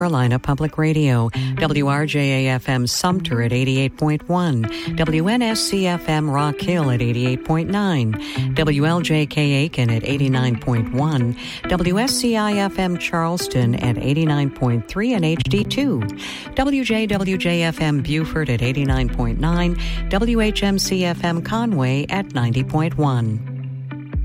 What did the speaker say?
Carolina Public Radio, WRJA-FM Sumter at 88.1, WNSC-FM Rock Hill at 88.9, WLJK Aiken at 89.1, WSCI-FM Charleston at 89.3 and HD2, WJWJ-FM Beaufort at 89.9, WHMC-FM Conway at 90.1.